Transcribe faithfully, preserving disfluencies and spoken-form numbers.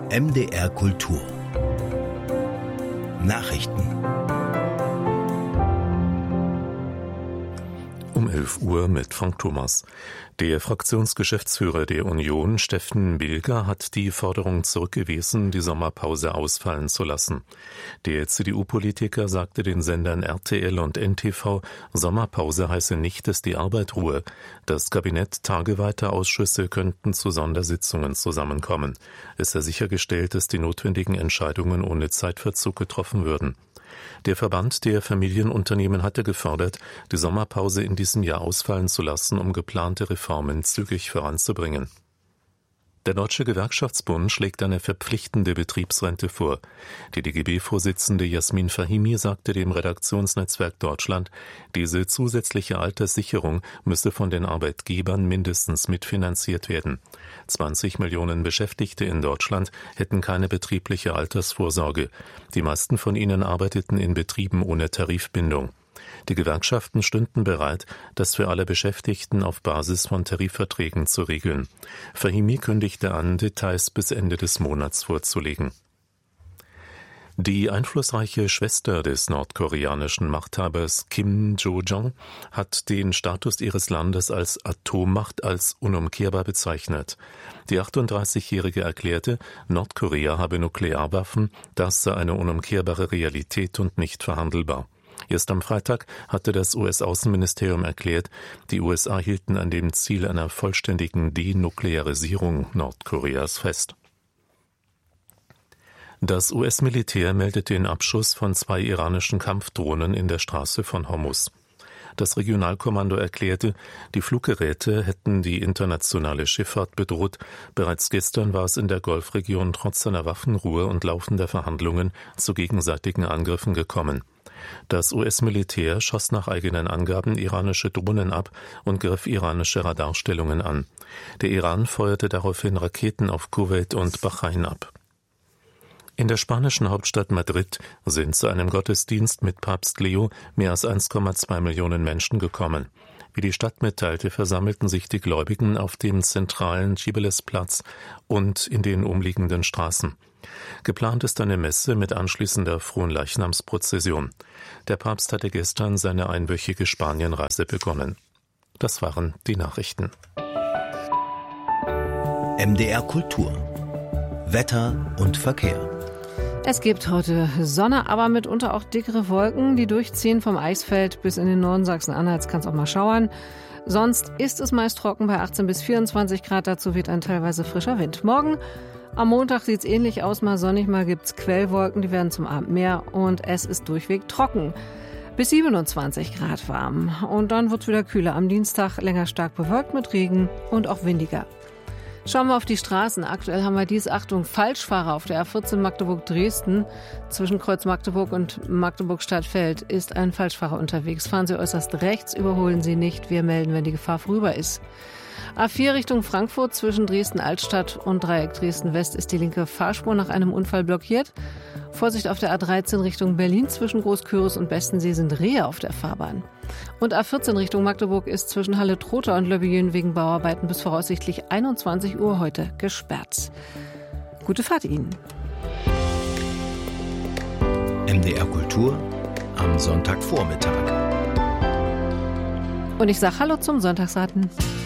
M D R Kultur Nachrichten. Um elf Uhr mit Frank Thomas. Der Fraktionsgeschäftsführer der Union, Steffen Bilger, hat die Forderung zurückgewiesen, die Sommerpause ausfallen zu lassen. Der C D U-Politiker sagte den Sendern R T L und N T V, Sommerpause heiße nicht, dass die Arbeit ruhe. Das Kabinett tageweite Ausschüsse könnten zu Sondersitzungen zusammenkommen. Es sei sichergestellt, dass die notwendigen Entscheidungen ohne Zeitverzug getroffen würden. Der Verband der Familienunternehmen hatte gefordert, die Sommerpause in diesem Jahr ausfallen zu lassen, um geplante Reformen zügig voranzubringen. Der Deutsche Gewerkschaftsbund schlägt eine verpflichtende Betriebsrente vor. Die D G B-Vorsitzende Jasmin Fahimi sagte dem Redaktionsnetzwerk Deutschland, diese zusätzliche Alterssicherung müsse von den Arbeitgebern mindestens mitfinanziert werden. zwanzig Millionen Beschäftigte in Deutschland hätten keine betriebliche Altersvorsorge. Die meisten von ihnen arbeiteten in Betrieben ohne Tarifbindung. Die Gewerkschaften stünden bereit, das für alle Beschäftigten auf Basis von Tarifverträgen zu regeln. Fahimi kündigte an, Details bis Ende des Monats vorzulegen. Die einflussreiche Schwester des nordkoreanischen Machthabers Kim Jo-jong hat den Status ihres Landes als Atommacht als unumkehrbar bezeichnet. Die achtunddreißigjährige erklärte, Nordkorea habe Nuklearwaffen, das sei eine unumkehrbare Realität und nicht verhandelbar. Erst am Freitag hatte das U S-Außenministerium erklärt, die U S A hielten an dem Ziel einer vollständigen Denuklearisierung Nordkoreas fest. Das U S-Militär meldet den Abschuss von zwei iranischen Kampfdrohnen in der Straße von Hormuz. Das Regionalkommando erklärte, die Fluggeräte hätten die internationale Schifffahrt bedroht. Bereits gestern war es in der Golfregion trotz einer Waffenruhe und laufender Verhandlungen zu gegenseitigen Angriffen gekommen. Das U S-Militär schoss nach eigenen Angaben iranische Drohnen ab und griff iranische Radarstellungen an. Der Iran feuerte daraufhin Raketen auf Kuwait und Bahrain ab. In der spanischen Hauptstadt Madrid sind zu einem Gottesdienst mit Papst Leo mehr als eins Komma zwei Millionen Menschen gekommen. Wie die Stadt mitteilte, versammelten sich die Gläubigen auf dem zentralen Cibeles-Platz und in den umliegenden Straßen. Geplant ist eine Messe mit anschließender Fronleichnamsprozession. Der Papst hatte gestern seine einwöchige Spanienreise begonnen. Das waren die Nachrichten. M D R Kultur Wetter und Verkehr. Es gibt heute Sonne, aber mitunter auch dickere Wolken, die durchziehen vom Eisfeld bis in den Norden Sachsen-Anhalts, kann es auch mal schauern. Sonst ist es meist trocken bei achtzehn bis vierundzwanzig Grad, dazu weht ein teilweise frischer Wind. Morgen am Montag sieht es ähnlich aus, mal sonnig, mal gibt es Quellwolken, die werden zum Abend mehr und es ist durchweg trocken. Bis siebenundzwanzig Grad warm und dann wird es wieder kühler. Am Dienstag länger stark bewölkt mit Regen und auch windiger. Schauen wir auf die Straßen. Aktuell haben wir dies, Achtung, Falschfahrer auf der A vierzehn Magdeburg-Dresden. Zwischen Kreuz Magdeburg und Magdeburg-Stadtfeld ist ein Falschfahrer unterwegs. Fahren Sie äußerst rechts, überholen Sie nicht. Wir melden, wenn die Gefahr vorüber ist. A vier Richtung Frankfurt zwischen Dresden-Altstadt und Dreieck Dresden-West ist die linke Fahrspur nach einem Unfall blockiert. Vorsicht auf der A dreizehn Richtung Berlin zwischen Großküritz und Bestensee sind Rehe auf der Fahrbahn. Und A vierzehn Richtung Magdeburg ist zwischen Halle-Trotha und Löbbejen wegen Bauarbeiten bis voraussichtlich einundzwanzig Uhr heute gesperrt. Gute Fahrt Ihnen. M D R Kultur am Sonntagvormittag. Und ich sage Hallo zum Sonntagsraten.